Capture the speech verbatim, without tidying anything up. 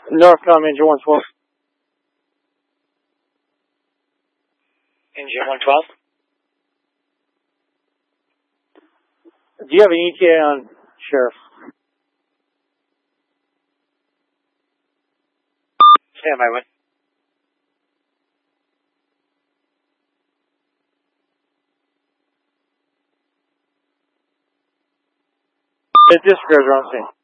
Northcom engine one twelve. Engine one twelve. Do you have an E T A on Sheriff? Stand by, Win. The disc are on scene.